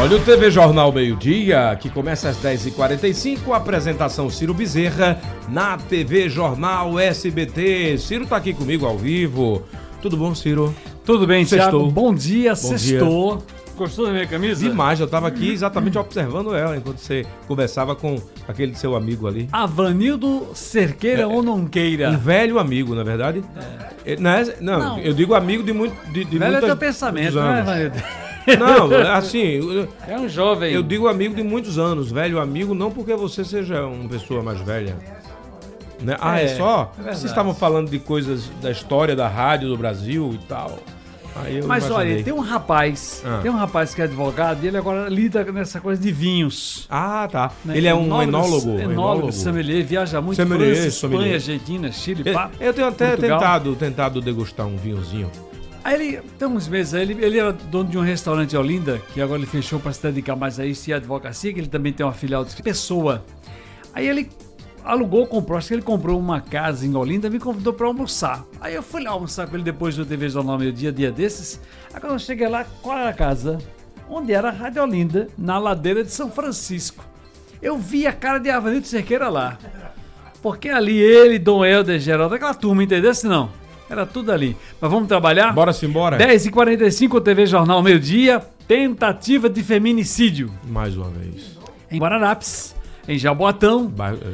Olha o TV Jornal Meio-Dia, que começa às 10h45, apresentação Ciro Bezerra na TV Jornal SBT. Ciro tá aqui comigo ao vivo. Tudo bom, Ciro? Tudo bem, Sextou. Thiago? Bom dia, sextou. Dia. Gostou da minha camisa? Demais, eu tava aqui exatamente observando ela enquanto você conversava com aquele seu amigo ali. Avanildo Cerqueira ou Nonqueira? Um velho amigo, na verdade. Não, eu digo amigo de muito. De velho é teu pensamento, né, Avanildo? Não, assim. É um jovem. Eu digo amigo de muitos anos. Velho amigo, não porque você seja uma pessoa mais velha. Né? Ah, é só? Vocês estavam falando de coisas da história da rádio do Brasil e tal. Mas olha, tem um rapaz que é advogado e ele agora lida nessa coisa de vinhos. Ah, tá. Né? Ele é um enólogo. Enólogo, sommelier, viaja muito, França, Espanha, Argentina, Chile, Eu tenho até tentado degustar um vinhozinho. Aí ele, tem uns meses, ele era dono de um restaurante em Olinda, que agora ele fechou para se dedicar mais a isso e a advocacia, que ele também tem uma filial de Pessoa. Aí ele comprou, acho que ele comprou uma casa em Olinda e me convidou para almoçar. Aí eu fui lá almoçar com ele depois do TV Jornal Meio-Dia, dia desses. Aí quando eu cheguei lá, qual era a casa? Onde era a Rádio Olinda, na ladeira de São Francisco. Eu vi a cara de Avanildo Cerqueira lá. Porque ali ele, Dom Helder, Geraldo, aquela turma, entendeu? Se não, era tudo ali. Mas vamos trabalhar? Bora-se embora. 10h45, TV Jornal Meio-Dia, tentativa de feminicídio. Mais uma vez. Em Guararapes. Em Jaboatão,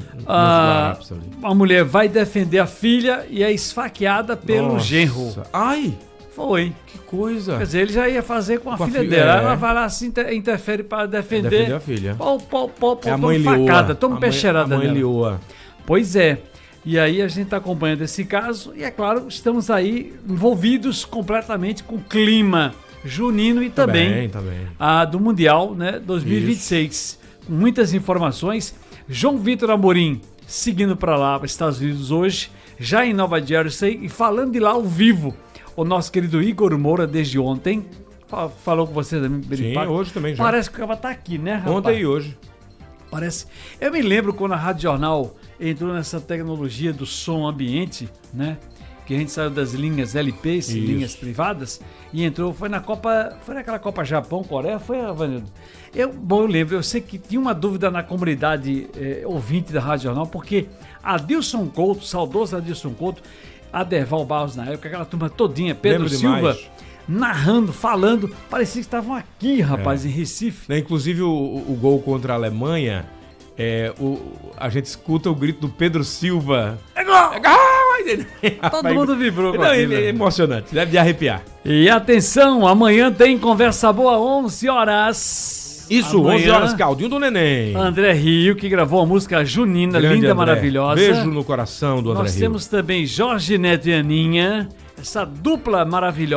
a mulher vai defender a filha e é esfaqueada pelo genro. Ai! Foi. Que coisa. Quer dizer, ele já ia fazer com a filha dela. Ela vai lá, se interfere para defender a filha. É a mãe facada, toma peixeirada nela. Lioa. Pois é. E aí a gente está acompanhando esse caso e, é claro, estamos aí envolvidos completamente com o clima junino e também do Mundial, né, 2026. Isso. Muitas informações. João Vitor Amorim seguindo para lá, para os Estados Unidos hoje, já em Nova Jersey, e falando de lá ao vivo. O nosso querido Igor Moura, desde ontem, falou com você também. Sim, hoje também já. Parece que o cara tá aqui, né, rapaz? Ontem e hoje. Parece. Eu me lembro quando a Rádio Jornal entrou nessa tecnologia do som ambiente, né? Que a gente saiu das linhas LPs, linhas privadas, e entrou, foi naquela Copa Japão-Coreia, foi, Avanildo? Eu lembro, eu sei que tinha uma dúvida na comunidade ouvinte da Rádio Jornal, porque Adilson Couto, saudoso Adilson Couto, Aderval Barros na época, aquela turma todinha, Pedro Silva, narrando, falando, parecia que estavam aqui, rapaz, em Recife. Inclusive o gol contra a Alemanha, a gente escuta o grito do Pedro Silva. É gol! É gol! Todo mundo vibrou com aquilo. É emocionante, deve de arrepiar. E atenção, amanhã tem Conversa Boa, 11 horas. Isso, amanhã, 11 horas, Caldinho do Neném. André Rio, que gravou a música junina, grande linda, André, maravilhosa. Beijo no coração do André Rio. Nós temos também Jorge Neto e Aninha, essa dupla maravilhosa.